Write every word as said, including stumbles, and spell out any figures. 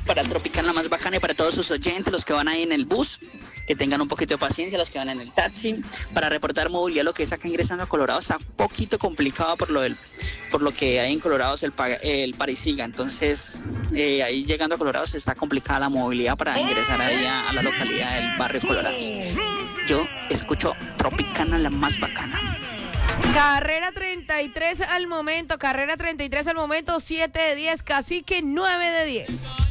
para Tropicana la más bacana y para todos sus oyentes, los que van ahí en el bus, que tengan un poquito de paciencia, los que van en el taxi, para reportar movilidad. Lo que es acá ingresando a Colorado está un poquito complicado por lo del, por lo que hay en Colorado es el, el Parisiga. Entonces, eh, ahí llegando a Colorado se está complicada la movilidad para ingresar ahí a, a la localidad del barrio Colorado. Yo escucho Tropicana la más bacana. Carrera treinta y tres al momento, carrera treinta y tres al momento, siete de diez, Cacique nueve de diez.